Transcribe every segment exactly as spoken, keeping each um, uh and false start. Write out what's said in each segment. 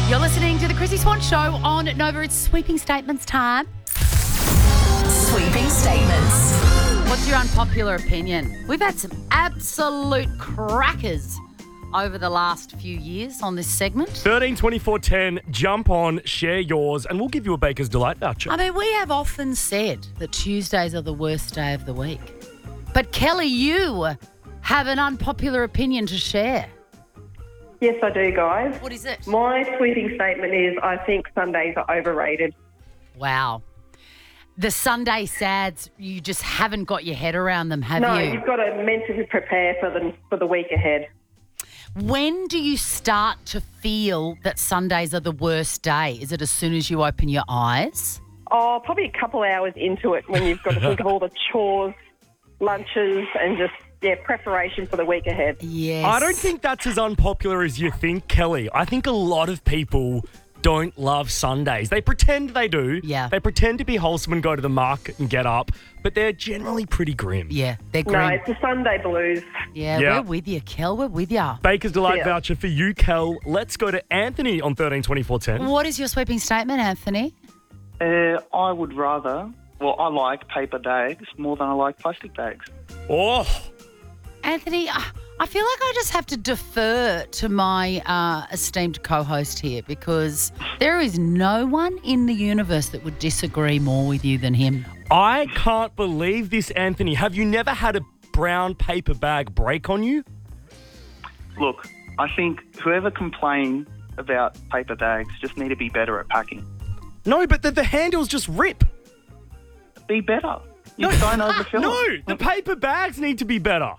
You're listening to the Chrissy Swan Show on Nova. It's sweeping statements time. Sweeping statements. What's your unpopular opinion? We've had some absolute crackers over the last few years on this segment. thirteen twenty-four ten, jump on, share yours, and we'll give you a Baker's Delight voucher. I mean, we have often said that Tuesdays are the worst day of the week. But Kelly, you have an unpopular opinion to share. Yes, I do, guys. What is it? My sweeping statement is I think Sundays are overrated. Wow. The Sunday sads, you just haven't got your head around them, have no, you? you've got to mentally prepare for them for the week ahead. When do you start to feel that Sundays are the worst day? Is it as soon as you open your eyes? Oh, probably a couple hours into it when you've got to think of all the chores, lunches, and just, yeah, preparation for the week ahead. Yes. I don't think that's as unpopular as you think, Kelly. I think a lot of people don't love Sundays. They pretend they do. Yeah. They pretend to be wholesome and go to the market and get up, but they're generally pretty grim. Yeah, they're No, grim. it's the Sunday blues. Yeah, Yeah. we're with you, Kel. We're with you. Baker's Delight Yeah. voucher for you, Kel. Let's go to Anthony on thirteen twenty-four ten. What is your sweeping statement, Anthony? Uh, I would rather, well, I like paper bags more than I like plastic bags. Oh, Anthony, I I feel like I just have to defer to my uh, esteemed co-host here because there is no one in the universe that would disagree more with you than him. I can't believe this, Anthony. Have you never had a brown paper bag break on you? Look, I think whoever complains about paper bags just need to be better at packing. No, but the, the handles just rip. Be better. You don't overfill No, it. the paper bags need to be better.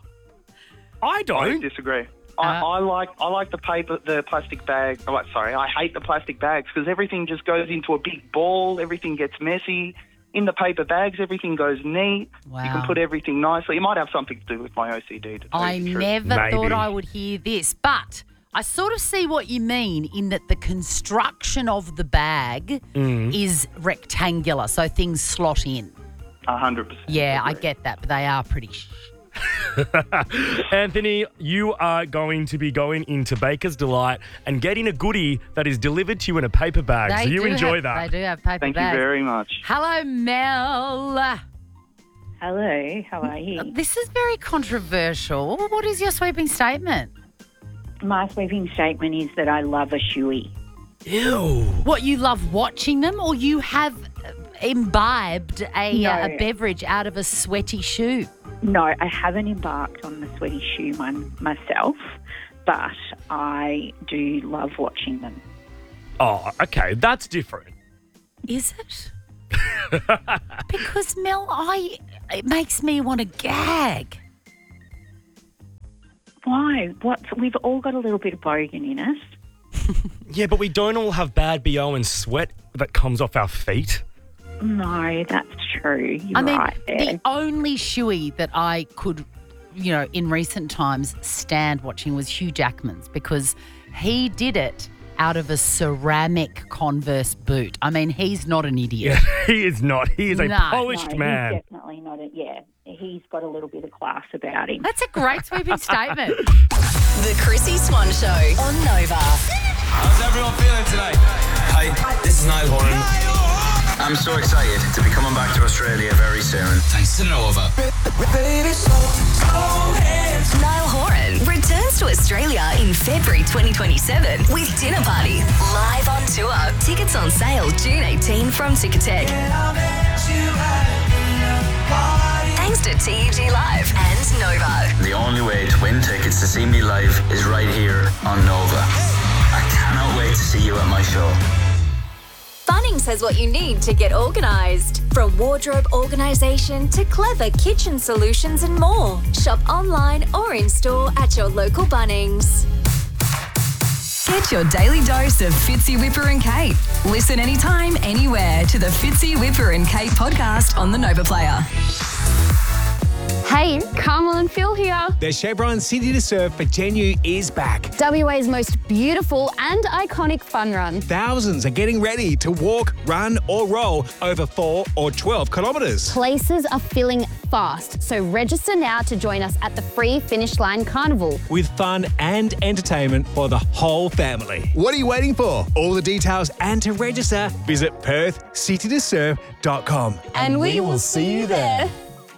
I I don't. disagree. I, Uh, I like I like the paper, the plastic bag. Oh, sorry, I hate the plastic bags because everything just goes into a big ball. Everything gets messy. In the paper bags, everything goes neat. Wow. You can put everything nicely. It might have something to do with my O C D. To tell I you the truth. never Maybe. thought I would hear this, but I sort of see what you mean in that the construction of the bag Mm. is rectangular, so things slot in. A hundred percent. Yeah, I agree. get that, but they are pretty sh- Anthony, you are going to be going into Baker's Delight and getting a goodie that is delivered to you in a paper bag. They so you do enjoy have, that. They do have paper Thank bags. you very much. Hello, Mel. Hello, how are you? This is very controversial. What is your sweeping statement? My sweeping statement is that I love a shoey. Ew. What, you love watching them or you have uh, imbibed a, No. uh, a beverage out of a sweaty shoe? No, I haven't embarked on the sweaty shoe one myself, but I do love watching them. Oh, okay. That's different. Is it? Because, Mel, I it makes me want to gag. Why? What? We've all got a little bit of bogan in us. Yeah, but we don't all have bad B O and sweat that comes off our feet. No, that's true. You're I mean, right there. the only shoey that I could, you know, in recent times stand watching was Hugh Jackman's because he did it out of a ceramic Converse boot. I mean, he's not an idiot. Yeah, he is not. He is a No. polished no, man. He's definitely not a, yeah, he's got a little bit of class about him. That's a great sweeping statement. The Chrissy Swan Show on Nova. How's everyone feeling tonight? Hi, this is Niall Horan. I'm so excited to be coming back to Australia very soon. Thanks to Nova. Niall Horan returns to Australia in February twenty twenty-seven with Dinner Party live on tour. Tickets on sale June eighteenth from Ticketek. Thanks to T E G Live and Nova. The only way to win tickets to see me live is right here on Nova. I cannot wait to see you at my show. Bunnings has what you need to get organised. From wardrobe organisation to clever kitchen solutions and more. Shop online or in store at your local Bunnings. Get your daily dose of Fitzy, Whipper and Kate. Listen anytime, anywhere to the Fitzy, Whipper and Kate podcast on the Nova Player. Hey, Carmel and Phil here. The Chevron City to Surf for Genu is back. W A's most beautiful and iconic fun run. Thousands are getting ready to walk, run or roll over four or twelve kilometres. Places are filling fast, so register now to join us at the free Finish Line Carnival. With fun and entertainment for the whole family. What are you waiting for? All the details and to register, visit perth city to surf dot com. And we will see you there.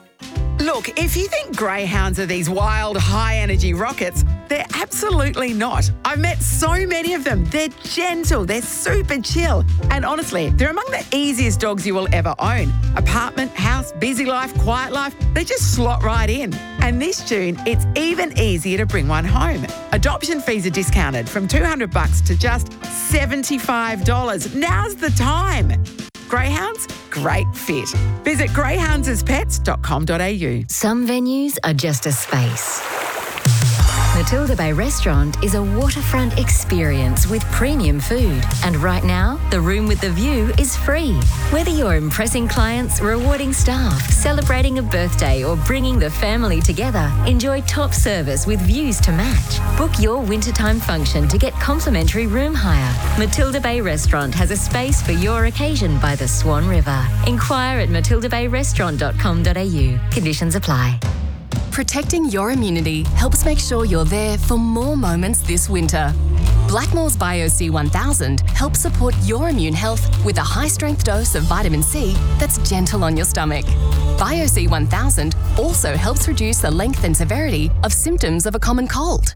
Look, if you think greyhounds are these wild, high-energy rockets, they're absolutely not. I've met so many of them. They're gentle, they're super chill. And honestly, they're among the easiest dogs you will ever own. Apartment, house, busy life, quiet life, they just slot right in. And this June, it's even easier to bring one home. Adoption fees are discounted from two hundred bucks to just seventy-five dollars. Now's the time. Greyhounds, great fit. Visit greyhounds as pets dot com dot a u. Some venues are just a space. Matilda Bay Restaurant is a waterfront experience with premium food. And right now, the room with the view is free. Whether you're impressing clients, rewarding staff, celebrating a birthday, or bringing the family together, enjoy top service with views to match. Book your wintertime function to get complimentary room hire. Matilda Bay Restaurant has a space for your occasion by the Swan River. Inquire at matilda bay restaurant dot com dot a u. Conditions apply. Protecting your immunity helps make sure you're there for more moments this winter. Blackmore's Bio C one thousand helps support your immune health with a high-strength dose of vitamin C that's gentle on your stomach. Bio C one thousand also helps reduce the length and severity of symptoms of a common cold.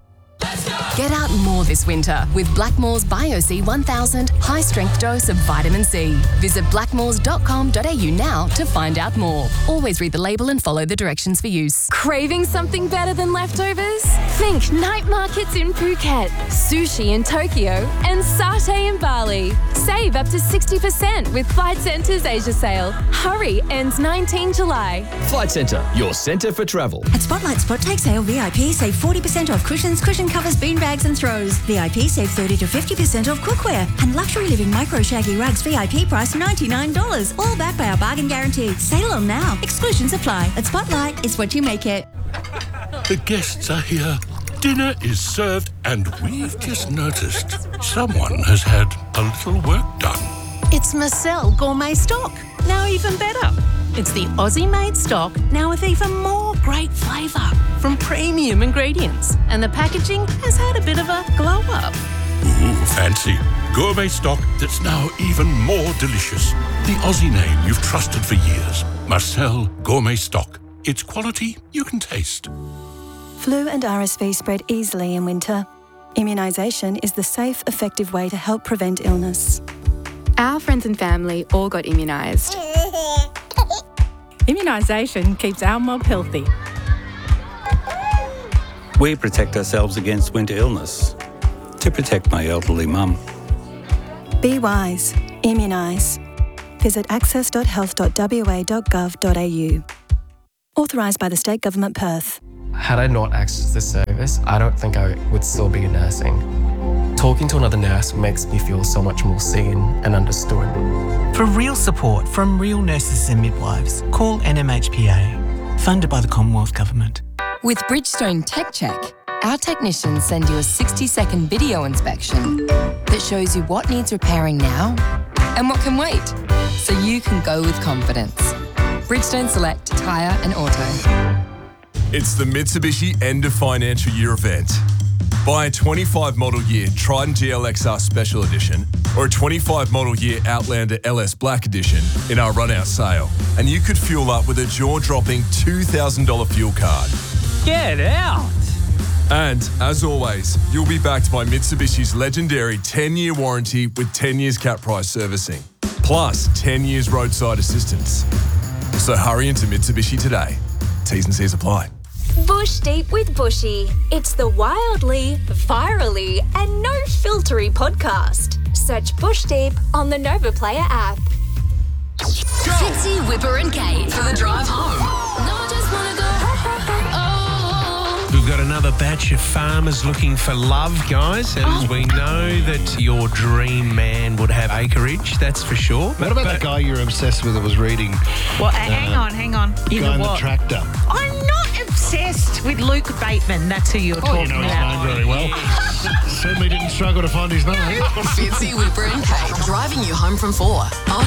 Get out more this winter with Blackmore's Bio C one thousand high-strength dose of vitamin C. Visit blackmores dot com dot a u now to find out more. Always read the label and follow the directions for use. Craving something better than leftovers? Think night markets in Phuket, sushi in Tokyo, and satay in Bali. Save up to sixty percent with Flight Centre's Asia sale. Hurry, ends nineteenth July. Flight Centre, your centre for travel. At Spotlight Spot Take Sale V I P, save forty percent off cushions, cushion covers, bean bags and throws. V I P save thirty to fifty percent off cookware. And Luxury Living Micro Shaggy Rugs V I P price ninety-nine dollars. All backed by our bargain guarantee. Sale on now. Exclusions apply. At Spotlight, it's what you make it. The guests are here. Dinner is served and we've just noticed someone has had a little work done. It's Marcel Gourmet Stock. Now even better. It's the Aussie-made stock, now with even more great flavour from premium ingredients. And the packaging has had a bit of a glow-up. Ooh, fancy. Gourmet stock that's now even more delicious. The Aussie name you've trusted for years. Marcel Gourmet Stock. It's quality you can taste. Flu and R S V spread easily in winter. Immunisation is the safe, effective way to help prevent illness. Our friends and family all got immunised. Immunisation keeps our mob healthy. We protect ourselves against winter illness to protect my elderly mum. Be wise. Immunise. Visit access dot health dot w a dot gov dot a u. Authorised by the State Government, Perth. Had I not accessed this service, I don't think I would still be nursing. Talking to another nurse makes me feel so much more seen and understood. For real support from real nurses and midwives, call N M H P A, funded by the Commonwealth Government. With Bridgestone Tech Check, our technicians send you a sixty-second video inspection that shows you what needs repairing now and what can wait, so you can go with confidence. Bridgestone Select Tyre and Auto. It's the Mitsubishi End of Financial Year event. Buy a twenty-five model year Triton G L X R Special Edition or a twenty-five model year Outlander L S Black Edition in our run-out sale, and you could fuel up with a jaw-dropping two thousand dollars fuel card. Get out! And, as always, you'll be backed by Mitsubishi's legendary ten-year warranty with ten years cap price servicing, plus ten years roadside assistance. So hurry into Mitsubishi today. T's and C's apply. Bush Deep with Bushy. It's the wildly, virally, and no filtery podcast. Search Bush Deep on the Nova Player app. Fitzy, Whipper and Kate for the drive home. No, I just wanna go. We've got another batch of farmers looking for love, guys, and Oh. we know that your dream man would have acreage, that's for sure. What about that guy you're obsessed with that was reading? Well, hang uh, on, hang on. Guy in the tractor. I'm not Obsessed with Luke Bateman. That's who you're Oh, talking you know his about. name very well. Certainly didn't struggle to find his name. Fitzy, Whipper and Kate driving you home from four.